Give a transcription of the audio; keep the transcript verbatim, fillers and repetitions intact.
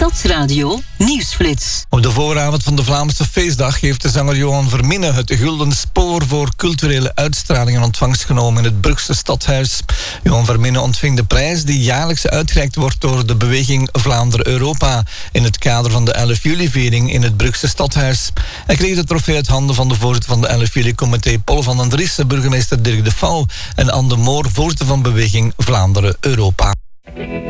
Stadsradio Nieuwsflits. Op de vooravond van de Vlaamse feestdag heeft de zanger Johan Verminne het Gulden Spoor voor culturele uitstraling in ontvangst genomen in het Brugse Stadhuis. Johan Verminne ontving de prijs die jaarlijks uitgereikt wordt door de beweging Vlaanderen-Europa in het kader van de elf juli-viering in het Brugse Stadhuis. Hij kreeg de trofee uit handen van de voorzitter van de elf juli-comité Paul van den Driessen, burgemeester Dirk de Pauw en Anne de Moor, voorzitter van beweging Vlaanderen-Europa.